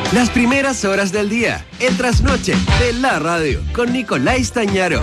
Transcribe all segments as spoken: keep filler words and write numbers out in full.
Las primeras horas del día, el trasnoche de la radio, con Nicolás Tañaro.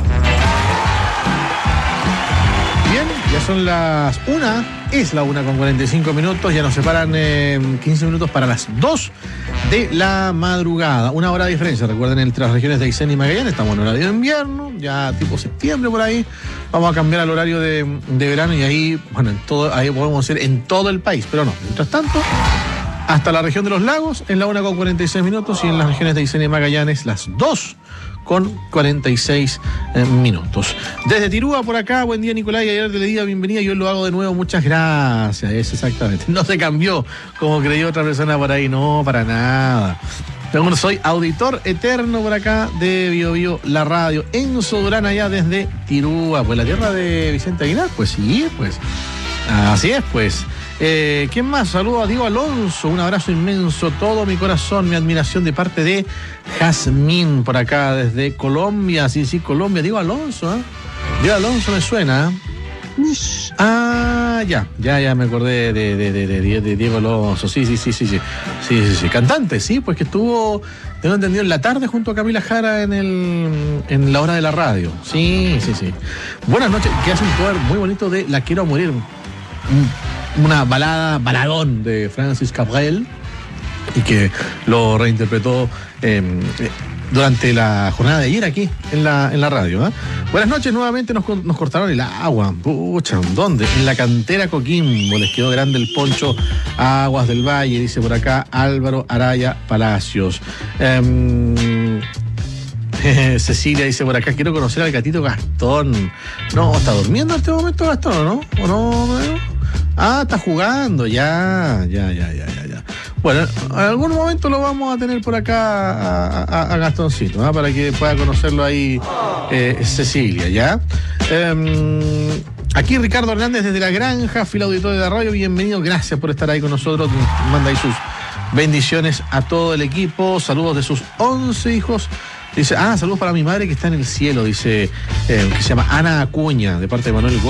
Bien, ya son las una, es la una con cuarenta y cinco minutos, ya nos separan eh, quince minutos para las dos de la madrugada. Una hora de diferencia, recuerden, entre las regiones de Aysén y Magallanes, estamos en horario de invierno, ya tipo septiembre por ahí, vamos a cambiar al horario de, de verano y ahí, bueno, en todo, ahí podemos decir en todo el país, pero no, mientras tanto, hasta la región de los lagos, en la una con cuarenta y seis minutos, y en las regiones de Aysén y Magallanes, las dos con cuarenta y seis eh, minutos. Desde Tirúa por acá, buen día Nicolás, y ayer le di la bienvenida, yo lo hago de nuevo, muchas gracias, eso exactamente. No se cambió como creyó otra persona por ahí, no, para nada. Pero soy auditor eterno por acá de Bio Bio, la radio. Enzo Durán allá desde Tirúa, pues la tierra de Vicente Aguilar, pues sí, pues así es, pues. Eh, ¿Quién más? Saludo a Diego Alonso, un abrazo inmenso, todo mi corazón, mi admiración de parte de Jazmín por acá desde Colombia, sí, sí, Colombia, Diego Alonso, ¿eh? Diego Alonso me suena, ¿eh? Ah, ya, ya, ya me acordé de, de, de, de, de Diego Alonso, sí, sí, sí, sí, sí, sí, sí, sí, cantante, sí, pues que estuvo, tengo entendido, en la tarde junto a Camila Jara en el, en la hora de la radio, sí, sí, sí. Buenas noches, que hace un cover muy bonito de La Quiero Morir, una balada, baladón de Francis Cabrel, y que lo reinterpretó eh, durante la jornada de ayer aquí en la, en la radio, ¿eh? Buenas noches, nuevamente nos, nos cortaron el agua. Pucha, ¿dónde? En la cantera Coquimbo, les quedó grande el poncho a Aguas del Valle, dice por acá Álvaro Araya Palacios. Eh, Cecilia dice por acá, quiero conocer al gatito Gastón. No, ¿está durmiendo en este momento Gastón o no? ¿O no? ¿No? Ah, está jugando, ya, ya, ya, ya, ya, ya. Bueno, en algún momento lo vamos a tener por acá a, a, a Gastoncito, ¿no? Para que pueda conocerlo ahí eh, Cecilia, ¿ya? Eh, aquí Ricardo Hernández desde La Granja, fila auditorio de radio, bienvenido, gracias por estar ahí con nosotros, manda ahí sus bendiciones a todo el equipo, saludos de sus once hijos. Dice, ah, saludos para mi madre que está en el cielo, dice, eh, que se llama Ana Acuña, de parte de Manuel Gómez.